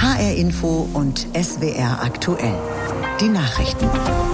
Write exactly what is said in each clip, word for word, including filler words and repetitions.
H R Info und S W R aktuell. Die Nachrichten.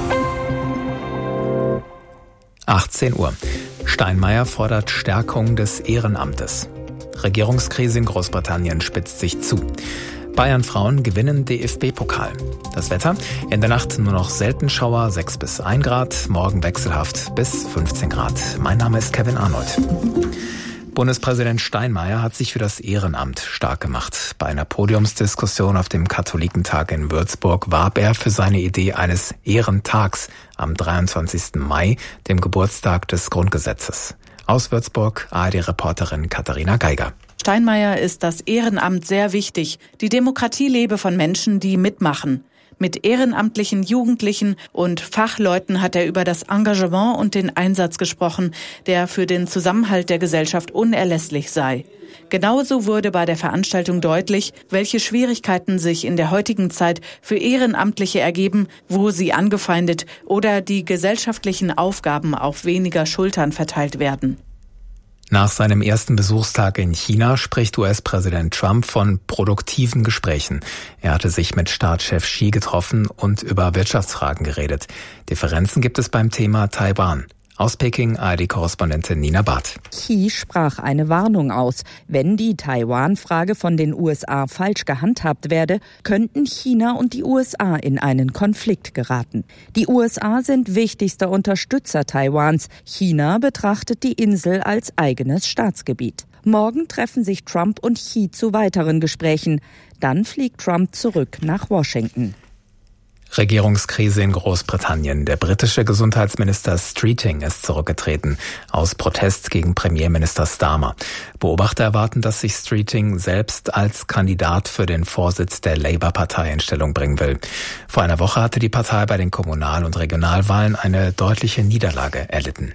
achtzehn Uhr. Steinmeier fordert Stärkung des Ehrenamtes. Regierungskrise in Großbritannien spitzt sich zu. Bayern-Frauen gewinnen D F B-Pokal. Das Wetter: in der Nacht nur noch selten Schauer, sechs bis ein Grad, morgen wechselhaft bis fünfzehn Grad. Mein Name ist Kevin Arnold. Bundespräsident Steinmeier hat sich für das Ehrenamt stark gemacht. Bei einer Podiumsdiskussion auf dem Katholikentag in Würzburg warb er für seine Idee eines Ehrentags am dreiundzwanzigsten Mai, dem Geburtstag des Grundgesetzes. Aus Würzburg A R D-Reporterin Katharina Geiger. Steinmeier ist das Ehrenamt sehr wichtig. Die Demokratie lebe von Menschen, die mitmachen. Mit ehrenamtlichen Jugendlichen und Fachleuten hat er über das Engagement und den Einsatz gesprochen, der für den Zusammenhalt der Gesellschaft unerlässlich sei. Genauso wurde bei der Veranstaltung deutlich, welche Schwierigkeiten sich in der heutigen Zeit für Ehrenamtliche ergeben, wo sie angefeindet oder die gesellschaftlichen Aufgaben auf weniger Schultern verteilt werden. Nach seinem ersten Besuchstag in China spricht U S-Präsident Trump von produktiven Gesprächen. Er hatte sich mit Staatschef Xi getroffen und über Wirtschaftsfragen geredet. Differenzen gibt es beim Thema Taiwan. Aus Peking A R D-Korrespondentin Nina Barth. Xi sprach eine Warnung aus. Wenn die Taiwan-Frage von den U S A falsch gehandhabt werde, könnten China und die U S A in einen Konflikt geraten. Die U S A sind wichtigster Unterstützer Taiwans. China betrachtet die Insel als eigenes Staatsgebiet. Morgen treffen sich Trump und Xi zu weiteren Gesprächen. Dann fliegt Trump zurück nach Washington. Regierungskrise in Großbritannien. Der britische Gesundheitsminister Streeting ist zurückgetreten, aus Protest gegen Premierminister Starmer. Beobachter erwarten, dass sich Streeting selbst als Kandidat für den Vorsitz der Labour-Partei in Stellung bringen will. Vor einer Woche hatte die Partei bei den Kommunal- und Regionalwahlen eine deutliche Niederlage erlitten.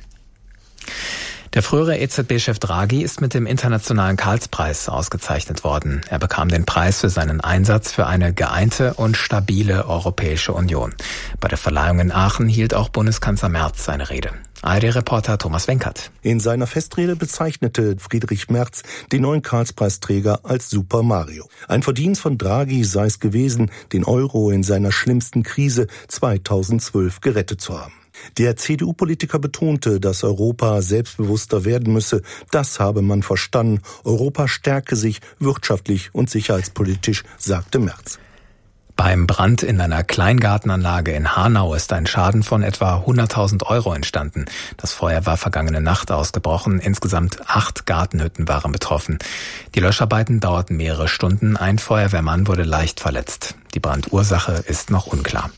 Der frühere E Z B-Chef Draghi ist mit dem Internationalen Karlspreis ausgezeichnet worden. Er bekam den Preis für seinen Einsatz für eine geeinte und stabile Europäische Union. Bei der Verleihung in Aachen hielt auch Bundeskanzler Merz seine Rede. A R D-Reporter Thomas Wenkert. In seiner Festrede bezeichnete Friedrich Merz den neuen Karlspreisträger als Super Mario. Ein Verdienst von Draghi sei es gewesen, den Euro in seiner schlimmsten Krise zweitausendzwölf gerettet zu haben. Der C D U-Politiker betonte, dass Europa selbstbewusster werden müsse. Das habe man verstanden. Europa stärke sich wirtschaftlich und sicherheitspolitisch, sagte Merz. Beim Brand in einer Kleingartenanlage in Hanau ist ein Schaden von etwa hunderttausend Euro entstanden. Das Feuer war vergangene Nacht ausgebrochen. Insgesamt acht Gartenhütten waren betroffen. Die Löscharbeiten dauerten mehrere Stunden. Ein Feuerwehrmann wurde leicht verletzt. Die Brandursache ist noch unklar.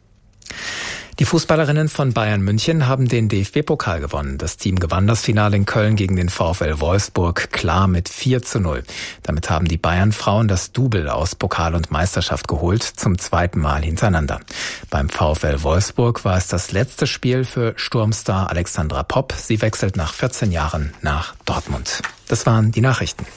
Die Fußballerinnen von Bayern München haben den D F B-Pokal gewonnen. Das Team gewann das Finale in Köln gegen den VfL Wolfsburg klar mit vier zu null. Damit haben die Bayern-Frauen das Double aus Pokal und Meisterschaft geholt, zum zweiten Mal hintereinander. Beim VfL Wolfsburg war es das letzte Spiel für Sturmstar Alexandra Popp. Sie wechselt nach vierzehn Jahren nach Dortmund. Das waren die Nachrichten.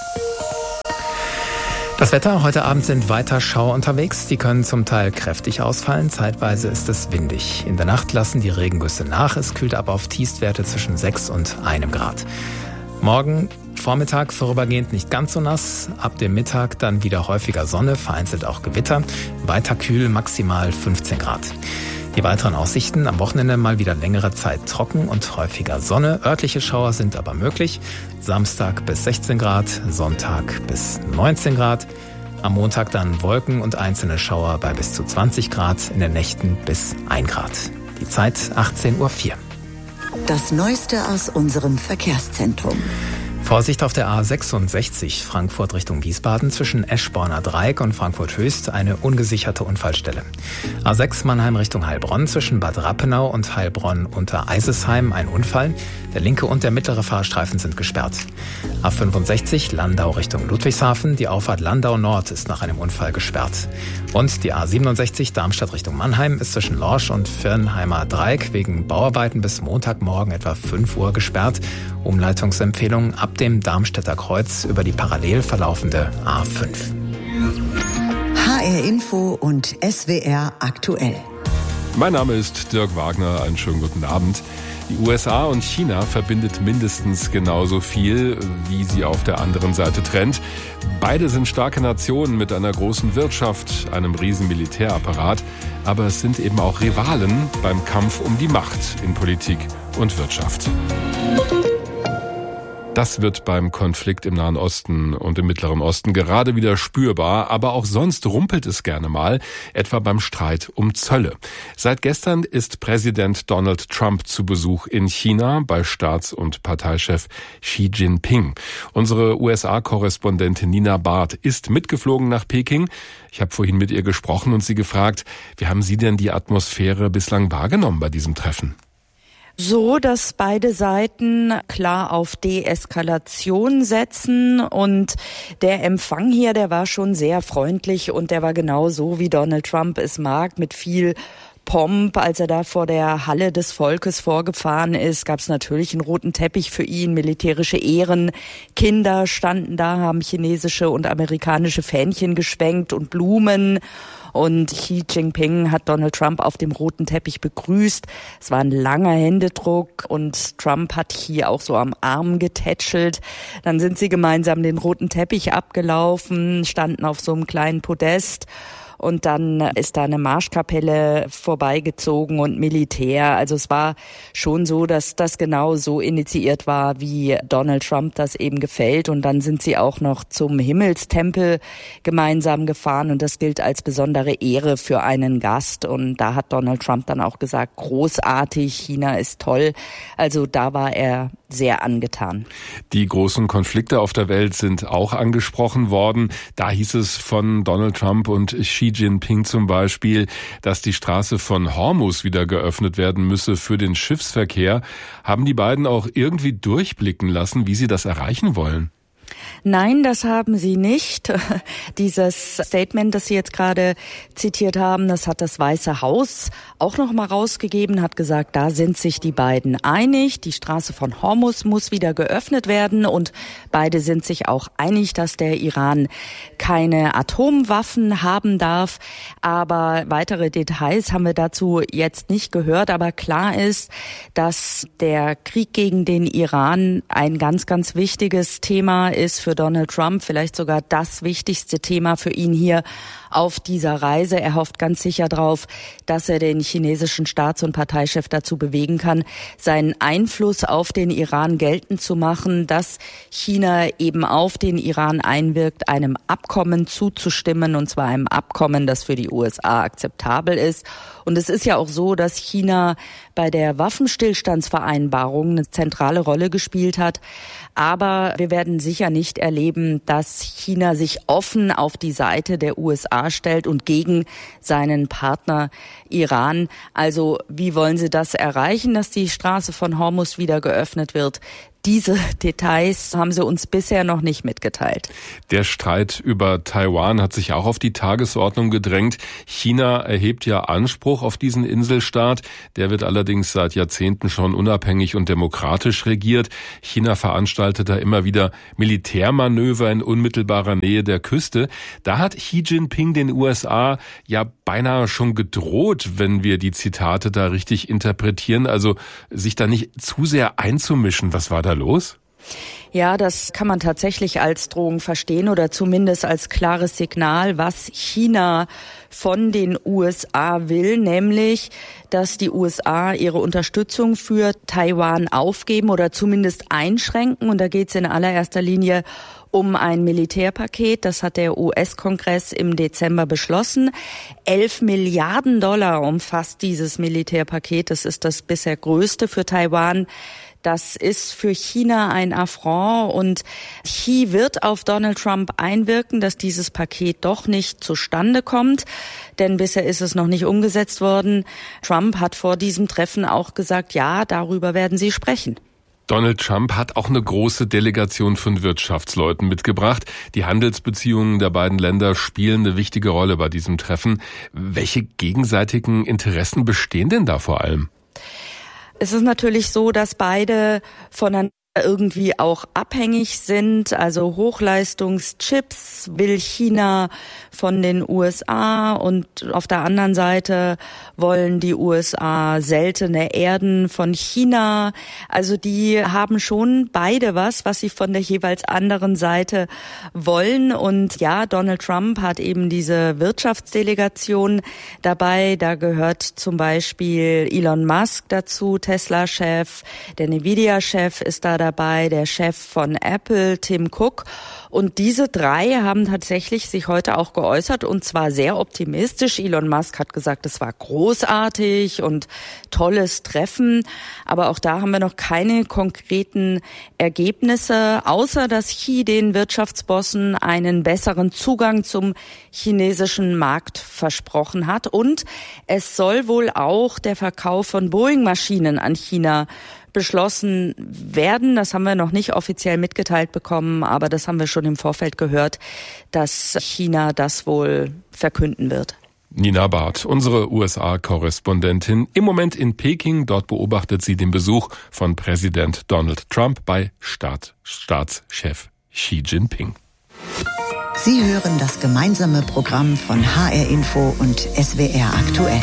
Das Wetter: heute Abend sind weiter Schauer unterwegs. Die können zum Teil kräftig ausfallen. Zeitweise ist es windig. In der Nacht lassen die Regengüsse nach. Es kühlt ab auf Tiefstwerte zwischen sechs und einem Grad. Morgen Vormittag vorübergehend nicht ganz so nass. Ab dem Mittag dann wieder häufiger Sonne, vereinzelt auch Gewitter. Weiter kühl, maximal fünfzehn Grad. Die weiteren Aussichten: am Wochenende mal wieder längere Zeit trocken und häufiger Sonne. Örtliche Schauer sind aber möglich. Samstag bis sechzehn Grad, Sonntag bis neunzehn Grad. Am Montag dann Wolken und einzelne Schauer bei bis zu zwanzig Grad. In den Nächten bis ein Grad. Die Zeit achtzehn Uhr vier. Das Neueste aus unserem Verkehrszentrum. Vorsicht auf der A sechsundsechzig Frankfurt Richtung Wiesbaden zwischen Eschborner Dreieck und Frankfurt Höchst, eine ungesicherte Unfallstelle. A sechs Mannheim Richtung Heilbronn zwischen Bad Rappenau und Heilbronn unter Eisesheim ein Unfall. Der linke und der mittlere Fahrstreifen sind gesperrt. A fünfundsechzig Landau Richtung Ludwigshafen. Die Auffahrt Landau Nord ist nach einem Unfall gesperrt. Und die A siebenundsechzig Darmstadt Richtung Mannheim ist zwischen Lorsch und Firnheimer Dreieck wegen Bauarbeiten bis Montagmorgen etwa fünf Uhr gesperrt. Umleitungsempfehlung ab dem Darmstädter Kreuz über die parallel verlaufende A fünf. H R Info und S W R aktuell. Mein Name ist Dirk Wagner. Einen schönen guten Abend. Die U S A und China verbindet mindestens genauso viel, wie sie auf der anderen Seite trennt. Beide sind starke Nationen mit einer großen Wirtschaft, einem riesen Militärapparat, aber es sind eben auch Rivalen beim Kampf um die Macht in Politik und Wirtschaft. Das wird beim Konflikt im Nahen Osten und im Mittleren Osten gerade wieder spürbar, aber auch sonst rumpelt es gerne mal, etwa beim Streit um Zölle. Seit gestern ist Präsident Donald Trump zu Besuch in China bei Staats- und Parteichef Xi Jinping. Unsere U S A-Korrespondentin Nina Barth ist mitgeflogen nach Peking. Ich habe vorhin mit ihr gesprochen und sie gefragt, wie haben Sie denn die Atmosphäre bislang wahrgenommen bei diesem Treffen? So, dass beide Seiten klar auf Deeskalation setzen und der Empfang hier, der war schon sehr freundlich und der war genau so, wie Donald Trump es mag, mit viel Pomp. Als er da vor der Halle des Volkes vorgefahren ist, gab es natürlich einen roten Teppich für ihn, militärische Ehren. Kinder standen da, haben chinesische und amerikanische Fähnchen geschwenkt und Blumen. Und Xi Jinping hat Donald Trump auf dem roten Teppich begrüßt. Es war ein langer Händedruck und Trump hat Xi auch so am Arm getätschelt. Dann sind sie gemeinsam den roten Teppich abgelaufen, standen auf so einem kleinen Podest. Und dann ist da eine Marschkapelle vorbeigezogen und Militär. Also es war schon so, dass das genau so initiiert war, wie Donald Trump das eben gefällt. Und dann sind sie auch noch zum Himmelstempel gemeinsam gefahren. Und das gilt als besondere Ehre für einen Gast. Und da hat Donald Trump dann auch gesagt, großartig, China ist toll. Also da war er sehr angetan. Die großen Konflikte auf der Welt sind auch angesprochen worden. Da hieß es von Donald Trump und Xi Jinping zum Beispiel, dass die Straße von Hormuz wieder geöffnet werden müsse für den Schiffsverkehr. Haben die beiden auch irgendwie durchblicken lassen, wie sie das erreichen wollen? Nein, das haben sie nicht. Dieses Statement, das Sie jetzt gerade zitiert haben, das hat das Weiße Haus auch noch mal rausgegeben, hat gesagt, da sind sich die beiden einig. Die Straße von Hormuz muss wieder geöffnet werden und beide sind sich auch einig, dass der Iran keine Atomwaffen haben darf. Aber weitere Details haben wir dazu jetzt nicht gehört. Aber klar ist, dass der Krieg gegen den Iran ein ganz, ganz wichtiges Thema ist für Donald Trump, vielleicht sogar das wichtigste Thema für ihn hier auf dieser Reise. Er hofft ganz sicher darauf, dass er den chinesischen Staats- und Parteichef dazu bewegen kann, seinen Einfluss auf den Iran geltend zu machen, dass China eben auf den Iran einwirkt, einem Abkommen zuzustimmen, und zwar einem Abkommen, das für die U S A akzeptabel ist. Und es ist ja auch so, dass China bei der Waffenstillstandsvereinbarung eine zentrale Rolle gespielt hat. Aber wir werden sicher nicht erleben, dass China sich offen auf die Seite der U S A stellt und gegen seinen Partner Iran. Also wie wollen sie das erreichen, dass die Straße von Hormuz wieder geöffnet wird? Diese Details haben sie uns bisher noch nicht mitgeteilt. Der Streit über Taiwan hat sich auch auf die Tagesordnung gedrängt. China erhebt ja Anspruch auf diesen Inselstaat. Der wird allerdings seit Jahrzehnten schon unabhängig und demokratisch regiert. China veranstaltet da immer wieder Militärmanöver in unmittelbarer Nähe der Küste. Da hat Xi Jinping den U S A ja beinahe schon gedroht, wenn wir die Zitate da richtig interpretieren. Also sich da nicht zu sehr einzumischen. Was war da los? Ja, das kann man tatsächlich als Drohung verstehen oder zumindest als klares Signal, was China von den U S A will, nämlich, dass die U S A ihre Unterstützung für Taiwan aufgeben oder zumindest einschränken. Und da geht es in allererster Linie um ein Militärpaket. Das hat der U S-Kongress im Dezember beschlossen. Elf Milliarden Dollar umfasst dieses Militärpaket. Das ist das bisher größte für Taiwan. Das ist für China ein Affront und Xi wird auf Donald Trump einwirken, dass dieses Paket doch nicht zustande kommt, denn bisher ist es noch nicht umgesetzt worden. Trump hat vor diesem Treffen auch gesagt, ja, darüber werden sie sprechen. Donald Trump hat auch eine große Delegation von Wirtschaftsleuten mitgebracht. Die Handelsbeziehungen der beiden Länder spielen eine wichtige Rolle bei diesem Treffen. Welche gegenseitigen Interessen bestehen denn da vor allem? Es ist natürlich so, dass beide voneinander irgendwie auch abhängig sind. Also Hochleistungschips will China von den U S A und auf der anderen Seite wollen die U S A seltene Erden von China. Also die haben schon beide was, was sie von der jeweils anderen Seite wollen. Und ja, Donald Trump hat eben diese Wirtschaftsdelegation dabei. Da gehört zum Beispiel Elon Musk dazu, Tesla-Chef, der Nvidia-Chef ist da dabei, der Chef von Apple, Tim Cook. Und diese drei haben tatsächlich sich heute auch geäußert und zwar sehr optimistisch. Elon Musk hat gesagt, es war großartig und tolles Treffen. Aber auch da haben wir noch keine konkreten Ergebnisse, außer dass Xi den Wirtschaftsbossen einen besseren Zugang zum chinesischen Markt versprochen hat. Und es soll wohl auch der Verkauf von Boeing-Maschinen an China beschlossen werden. Das haben wir noch nicht offiziell mitgeteilt bekommen, aber das haben wir schon im Vorfeld gehört, dass China das wohl verkünden wird. Nina Barth, unsere U S A-Korrespondentin, im Moment in Peking. Dort beobachtet sie den Besuch von Präsident Donald Trump bei Staat, Staatschef Xi Jinping. Sie hören das gemeinsame Programm von H R Info und S W R aktuell.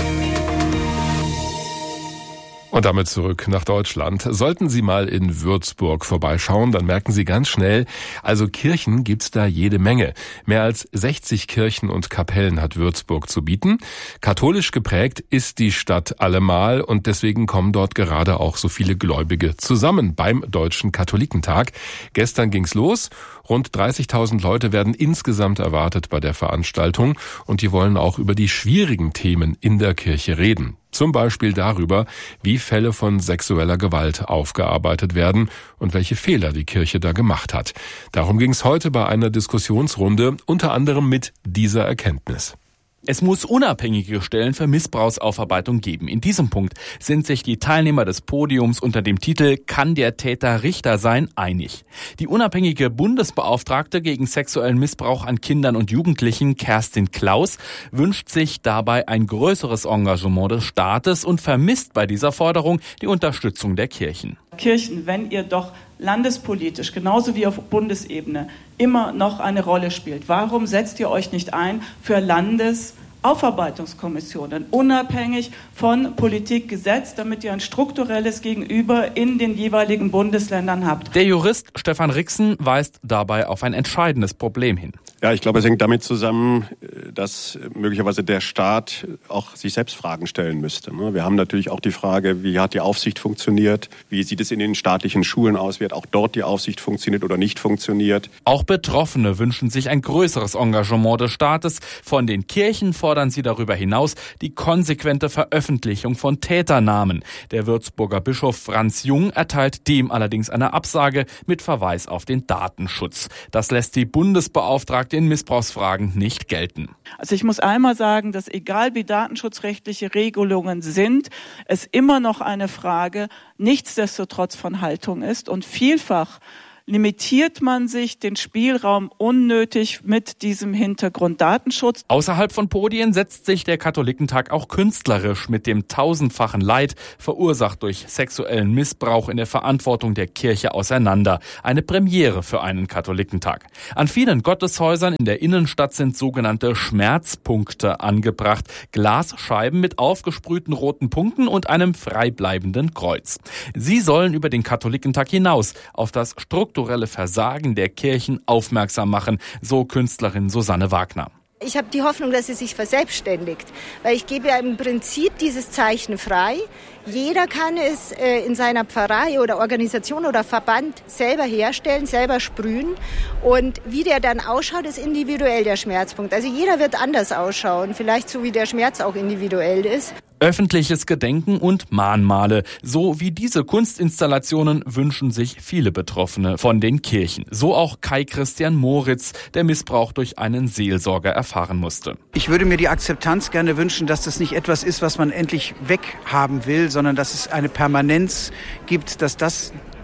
Und damit zurück nach Deutschland. Sollten Sie mal in Würzburg vorbeischauen, dann merken Sie ganz schnell, also Kirchen gibt's da jede Menge. Mehr als sechzig Kirchen und Kapellen hat Würzburg zu bieten. Katholisch geprägt ist die Stadt allemal und deswegen kommen dort gerade auch so viele Gläubige zusammen beim Deutschen Katholikentag. Gestern ging's los. Rund dreißigtausend Leute werden insgesamt erwartet bei der Veranstaltung und die wollen auch über die schwierigen Themen in der Kirche reden. Zum Beispiel darüber, wie Fälle von sexueller Gewalt aufgearbeitet werden und welche Fehler die Kirche da gemacht hat. Darum ging es heute bei einer Diskussionsrunde, unter anderem mit dieser Erkenntnis. Es muss unabhängige Stellen für Missbrauchsaufarbeitung geben. In diesem Punkt sind sich die Teilnehmer des Podiums unter dem Titel "Kann der Täter Richter sein?" einig. Die unabhängige Bundesbeauftragte gegen sexuellen Missbrauch an Kindern und Jugendlichen, Kerstin Klaus, wünscht sich dabei ein größeres Engagement des Staates und vermisst bei dieser Forderung die Unterstützung der Kirchen. Kirchen, wenn ihr doch landespolitisch, genauso wie auf Bundesebene, immer noch eine Rolle spielt. Warum setzt ihr euch nicht ein für Landesaufarbeitungskommissionen, unabhängig von Politik, Gesetz, damit ihr ein strukturelles Gegenüber in den jeweiligen Bundesländern habt? Der Jurist Stefan Rixen weist dabei auf ein entscheidendes Problem hin. Ja, ich glaube, es hängt damit zusammen, dass möglicherweise der Staat auch sich selbst Fragen stellen müsste. Wir haben natürlich auch die Frage, wie hat die Aufsicht funktioniert? Wie sieht es in den staatlichen Schulen aus? Wie hat auch dort die Aufsicht funktioniert oder nicht funktioniert? Auch Betroffene wünschen sich ein größeres Engagement des Staates. Von den Kirchen fordern sie darüber hinaus die konsequente Veröffentlichung von Täternamen. Der Würzburger Bischof Franz Jung erteilt dem allerdings eine Absage mit Verweis auf den Datenschutz. Das lässt die Bundesbeauftragte in Missbrauchsfragen nicht gelten. Also ich muss einmal sagen, dass egal wie datenschutzrechtliche Regelungen sind, es immer noch eine Frage nichtsdestotrotz von Haltung ist und vielfach limitiert man sich den Spielraum unnötig mit diesem Hintergrund Datenschutz. Außerhalb von Podien setzt sich der Katholikentag auch künstlerisch mit dem tausendfachen Leid, verursacht durch sexuellen Missbrauch in der Verantwortung der Kirche, auseinander. Eine Premiere für einen Katholikentag. An vielen Gotteshäusern in der Innenstadt sind sogenannte Schmerzpunkte angebracht. Glasscheiben mit aufgesprühten roten Punkten und einem freibleibenden Kreuz. Sie sollen über den Katholikentag hinaus auf das strukturelle Versagen der Kirchen aufmerksam machen, so Künstlerin Susanne Wagner. Ich habe die Hoffnung, dass es sich verselbstständigt, weil ich gebe ja im Prinzip dieses Zeichen frei. Jeder kann es äh, in seiner Pfarrei oder Organisation oder Verband selber herstellen, selber sprühen. Und wie der dann ausschaut, ist individuell der Schmerzpunkt. Also jeder wird anders ausschauen, vielleicht so wie der Schmerz auch individuell ist. Öffentliches Gedenken und Mahnmale. So wie diese Kunstinstallationen wünschen sich viele Betroffene von den Kirchen. So auch Kai Christian Moritz, der Missbrauch durch einen Seelsorger erfahren musste. Ich würde mir die Akzeptanz gerne wünschen, dass das nicht etwas ist, was man endlich weghaben will, sondern dass es eine Permanenz gibt, dass das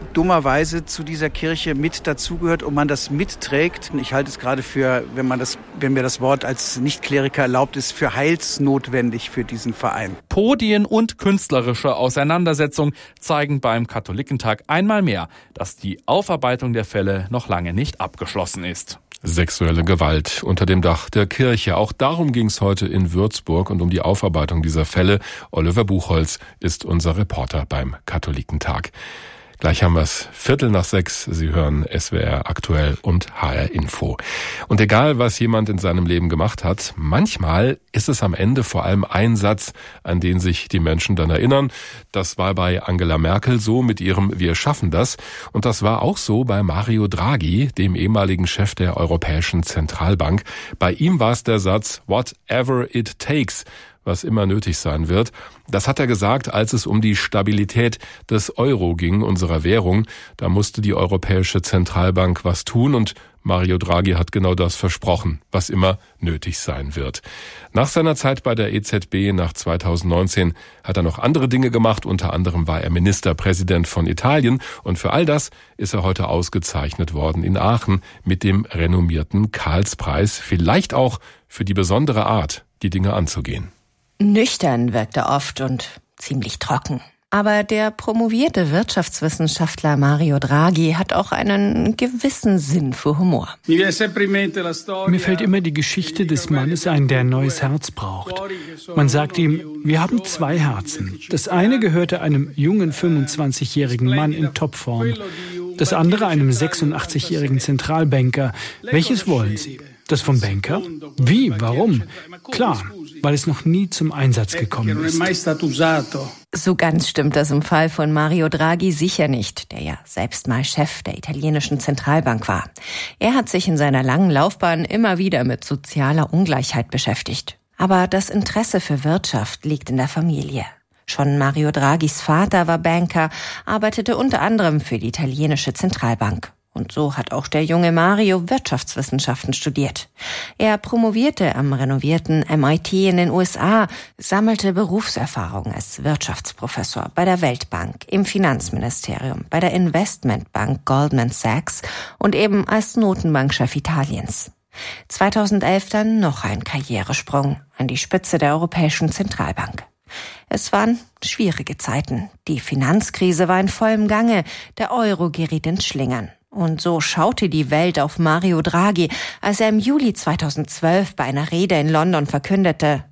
dummerweise zu dieser Kirche mit dazugehört und man das mitträgt. Ich halte es gerade für, wenn man das, wenn mir das Wort als Nichtkleriker erlaubt ist, für heilsnotwendig für diesen Verein. Podien und künstlerische Auseinandersetzung zeigen beim Katholikentag einmal mehr, dass die Aufarbeitung der Fälle noch lange nicht abgeschlossen ist. Sexuelle Gewalt unter dem Dach der Kirche. Auch darum ging es heute in Würzburg und um die Aufarbeitung dieser Fälle. Oliver Buchholz ist unser Reporter beim Katholikentag. Gleich haben wir es Viertel nach sechs. Sie hören S W R aktuell und H R Info. Und egal, was jemand in seinem Leben gemacht hat, manchmal ist es am Ende vor allem ein Satz, an den sich die Menschen dann erinnern. Das war bei Angela Merkel so mit ihrem Wir schaffen das. Und das war auch so bei Mario Draghi, dem ehemaligen Chef der Europäischen Zentralbank. Bei ihm war es der Satz Whatever it takes, was immer nötig sein wird. Das hat er gesagt, als es um die Stabilität des Euro ging, unserer Währung. Da musste die Europäische Zentralbank was tun und Mario Draghi hat genau das versprochen, was immer nötig sein wird. Nach seiner Zeit bei der E Z B nach zweitausendneunzehn hat er noch andere Dinge gemacht. Unter anderem war er Ministerpräsident von Italien und für all das ist er heute ausgezeichnet worden in Aachen mit dem renommierten Karlspreis. Vielleicht auch für die besondere Art, die Dinge anzugehen. Nüchtern wirkt er oft und ziemlich trocken. Aber der promovierte Wirtschaftswissenschaftler Mario Draghi hat auch einen gewissen Sinn für Humor. Mir fällt immer die Geschichte des Mannes ein, der ein neues Herz braucht. Man sagt ihm, wir haben zwei Herzen. Das eine gehörte einem jungen fünfundzwanzigjährigen Mann in Topform, das andere einem sechsundachtzigjährigen Zentralbanker. Welches wollen Sie? Das vom Banker? Wie? Warum? Klar, weil es noch nie zum Einsatz gekommen ist. So ganz stimmt das im Fall von Mario Draghi sicher nicht, der ja selbst mal Chef der italienischen Zentralbank war. Er hat sich in seiner langen Laufbahn immer wieder mit sozialer Ungleichheit beschäftigt. Aber das Interesse für Wirtschaft liegt in der Familie. Schon Mario Draghis Vater war Banker, arbeitete unter anderem für die italienische Zentralbank. Und so hat auch der junge Mario Wirtschaftswissenschaften studiert. Er promovierte am renovierten M I T in den U S A, sammelte Berufserfahrung als Wirtschaftsprofessor bei der Weltbank, im Finanzministerium, bei der Investmentbank Goldman Sachs und eben als Notenbankchef Italiens. zweitausendelf dann noch ein Karrieresprung an die Spitze der Europäischen Zentralbank. Es waren schwierige Zeiten. Die Finanzkrise war in vollem Gange, der Euro geriet ins Schlingern. Und so schaute die Welt auf Mario Draghi, als er im Juli zweitausendzwölf bei einer Rede in London verkündete: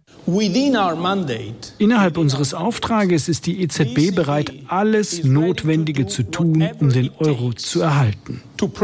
Innerhalb unseres Auftrages ist die E Z B bereit, alles Notwendige zu tun, um den Euro zu erhalten.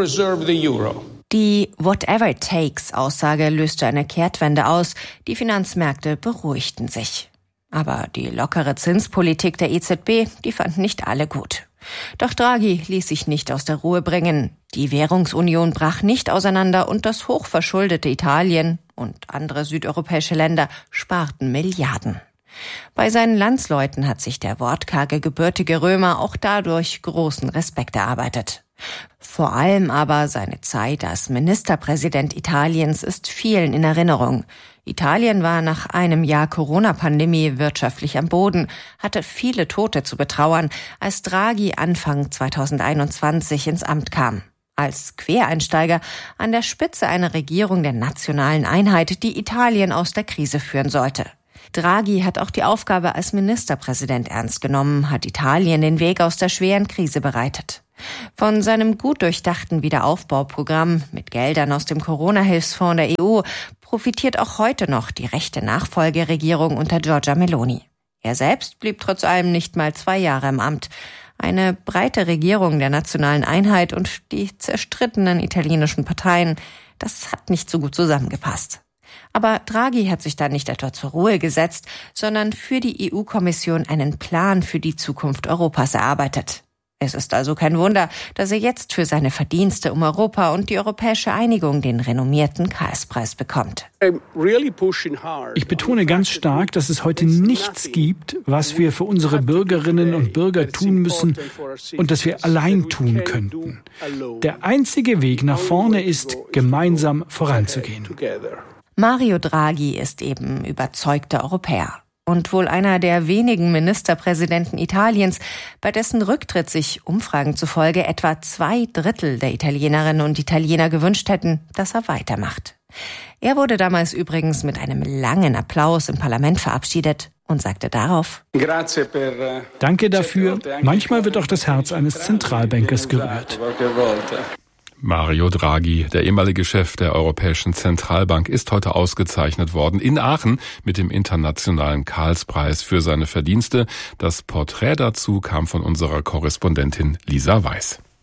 Die Whatever it takes Aussage löste eine Kehrtwende aus. Die Finanzmärkte beruhigten sich. Aber die lockere Zinspolitik der E Z B, die fanden nicht alle gut. Doch Draghi ließ sich nicht aus der Ruhe bringen. Die Währungsunion brach nicht auseinander und das hochverschuldete Italien und andere südeuropäische Länder sparten Milliarden. Bei seinen Landsleuten hat sich der wortkarge, gebürtige Römer auch dadurch großen Respekt erarbeitet. Vor allem aber seine Zeit als Ministerpräsident Italiens ist vielen in Erinnerung. Italien war nach einem Jahr Corona-Pandemie wirtschaftlich am Boden, hatte viele Tote zu betrauern, als Draghi Anfang zweitausendeinundzwanzig ins Amt kam. Als Quereinsteiger an der Spitze einer Regierung der nationalen Einheit, die Italien aus der Krise führen sollte. Draghi hat auch die Aufgabe als Ministerpräsident ernst genommen, hat Italien den Weg aus der schweren Krise bereitet. Von seinem gut durchdachten Wiederaufbauprogramm mit Geldern aus dem Corona-Hilfsfonds der E U profitiert auch heute noch die rechte Nachfolgeregierung unter Giorgia Meloni. Er selbst blieb trotz allem nicht mal zwei Jahre im Amt. Eine breite Regierung der nationalen Einheit und die zerstrittenen italienischen Parteien, das hat nicht so gut zusammengepasst. Aber Draghi hat sich da nicht etwa zur Ruhe gesetzt, sondern für die E U-Kommission einen Plan für die Zukunft Europas erarbeitet. Es ist also kein Wunder, dass er jetzt für seine Verdienste um Europa und die europäische Einigung den renommierten Karlspreis bekommt. Ich betone ganz stark, dass es heute nichts gibt, was wir für unsere Bürgerinnen und Bürger tun müssen und das wir allein tun könnten. Der einzige Weg nach vorne ist, gemeinsam voranzugehen. Mario Draghi ist eben überzeugter Europäer. und wohl einer der wenigen Ministerpräsidenten Italiens, bei dessen Rücktritt sich Umfragen zufolge etwa zwei Drittel der Italienerinnen und Italiener gewünscht hätten, dass er weitermacht. Er wurde damals übrigens mit einem langen Applaus im Parlament verabschiedet und sagte darauf: Danke dafür. Manchmal wird auch das Herz eines Zentralbankers gerührt. Mario Draghi, der ehemalige Chef der Europäischen Zentralbank, ist heute ausgezeichnet worden in Aachen mit dem Internationalen Karlspreis für seine Verdienste. Das Porträt dazu kam von unserer Korrespondentin Lisa Weiß.